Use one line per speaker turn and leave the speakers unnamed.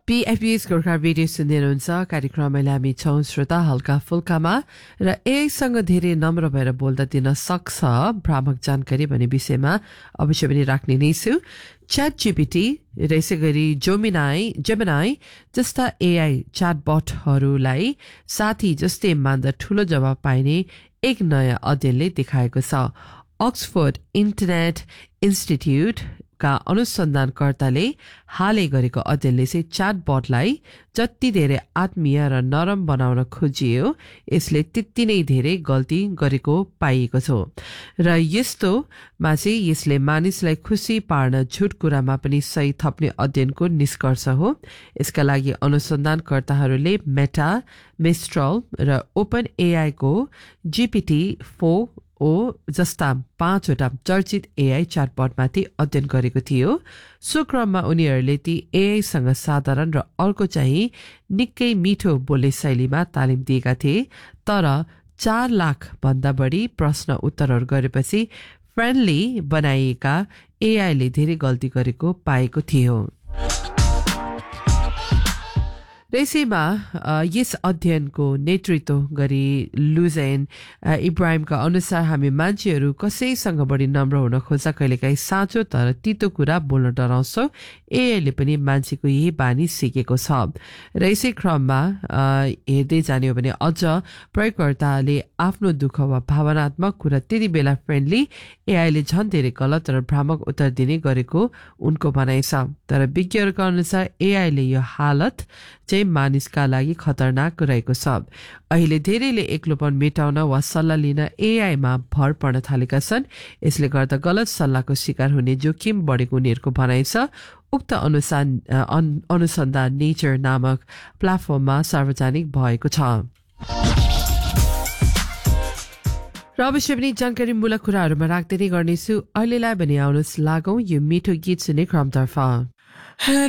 PFBS Gorkha radio सुन्दै हुनुहुन्छ कार्यक्रममा हामी छौं श्रोता हल्का फुल्कामा र एआईसँग धेरै नम्र भएर बोल्दा दिन सक्छ भ्रामक जानकारी भन्ने विषयमा अवश्य पनि राख्ने नै छु च्याट जीपीटी र यसै गरी जेमिनाई जस्ता एआई च्याटबटहरूलाई साथी जस्तै मान्दा ठूलो जवाब पाइने एक नयाँ अध्ययनले देखाएको छ अक्सफोर्ड इन्टरनेट इन्स्टिट्युट का अनुसन्धानकर्ताले हालै गरेको अध्ययनले चाहिँ च्याटबटलाई जति धेरै आत्मीय र नरम बनाउन खोजियो यसले त्यति नै धेरै गल्ती गरेको पाइएको छ र यस्तोमा चाहिँ यसले मानिसलाई खुसी पार्न झुट कुरामा पनि सही थप्ने अध्ययनको निष्कर्ष हो यसका लागि अनुसन्धानकर्ताहरूले मेटा मिस्ट्रल र ओपन एआई को GPT-4 जस्ता 5वटा चर्चित एआई च्याटबटमाथि अध्ययन गरेको थियो सो क्रममा उनीहरूले ती एआईसँग साधारण र अर्को चाहिँ निकै मिठो बोल्ने शैलीमा तालिम दिएका थिए तर 4 लाख भन्दा बढी प्रश्न उत्तरहरू गरेपछि फ्रेन्डली बनाइएका एआईले धेरै गल्ती गरेको पाएको थियो यसैमा यस अध्ययनको नेतृत्व गरी लुजेन इब्राहिमका अनुसार हामी मान्छेहरू कसैसँग बढी नम्र हुन खोज्दा कहिलेकाहीँ साँचो तर तितो कुरा बोल्न डराउँछौँ एआईले पनि मान्छेको यही बानी सिकेको छ र यसै क्रममा हेर्दै जाने हो भने अझ प्रयोगकर्ताले आफ्नो दुःख वा भावनात्मक कुरा त्यति बेला फ्रेन्डली एआईले झन् धेरै गलत र भ्रामक उत्तर दिने गरेको उनको भनाइ छ तर विज्ञहरूका अनुसार एआईले यो हालत चाहिँ मानिसका लागि खतरनाक रहेको छ अहिले धेरैले एक्लोपन मेटाउन वा सल्लाह लिन एआईमा भर पर्न थालेका छन् यसले गर्दा गलत सल्लाहको शिकार हुने जोखिम बढेको उनीहरूको भनाइ छ उक्त अनुसन्धान नेचर नामक प्लेटफर्ममा सार्वजनिक भएको छ र अवश्य पनि जानकारीमूलक कुराहरूमा राख्दै नै गर्नेछु अहिलेलाई भने आउनुहोस् लागौं यो मिठो गीत सुन्ने क्रमतर्फ